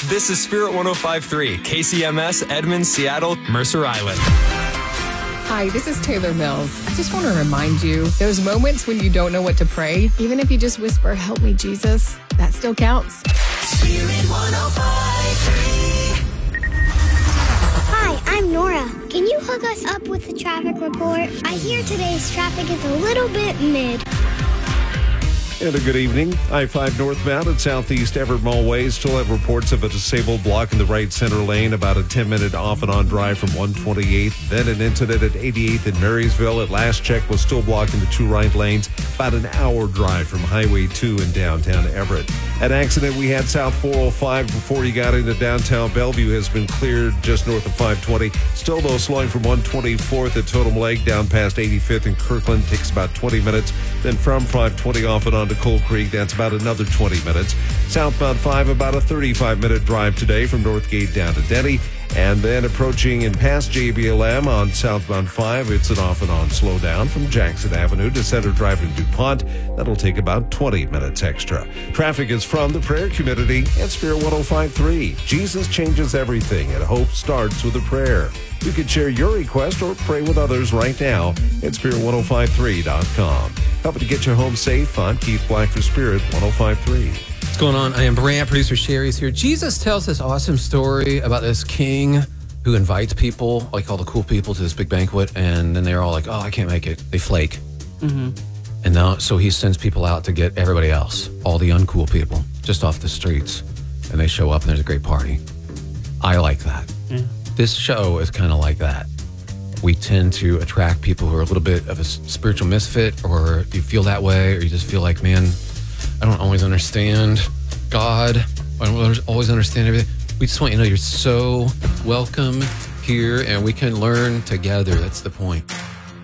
This is Spirit 105.3, KCMS, Edmond, Seattle, Mercer Island. Hi, this is Taylor Mills. I just want to remind you, those moments when you don't know what to pray, even if you just whisper, "Help me, Jesus," that still counts. Spirit 105.3. Hi, I'm Nora. Can you hook us up with the traffic report? I hear today's traffic is a little bit mid. And a good evening. I-5 northbound at Southeast Everett Mall Way still have reports of a disabled block in the right center lane, about a 10-minute off and on drive from 128th. Then an incident at 88th in Marysville. At last check was still blocking the two right lanes, about an hour drive from Highway 2 in downtown Everett. An accident we had south 405 before you got into downtown Bellevue has been cleared just north of 520. Still, though, slowing from 124th at Totem Lake down past 85th in Kirkland. Takes about 20 minutes. Then from 520 off and on to Coal Creek, that's about another 20 minutes. Southbound 5, about a 35-minute drive today from Northgate down to Denny. And then approaching and past JBLM on southbound 5, it's an off and on slowdown from Jackson Avenue to Center Drive in DuPont. That'll take about 20 minutes extra. Traffic is from the prayer community at Spirit 105.3. Jesus changes everything, and hope starts with a prayer. You can share your request or pray with others right now at spirit1053.com. Helping to get you home safe. I'm Keith Black for Spirit 105.3. What's going on? I am Brant. Producer Sherry's here. Jesus tells this awesome story about this king who invites people, like all the cool people, to this big banquet, and then they're all like, "Oh, I can't make it." They flake. Mm-hmm. And now, so he sends people out to get everybody else, all the uncool people, just off the streets, and they show up, and there's a great party. I like that. Yeah. This show is kind of like that. We tend to attract people who are a little bit of a spiritual misfit, or you feel that way, or you just feel like, man, I don't always understand God. I don't always understand everything. We just want you to know you're so welcome here, and we can learn together. That's the point.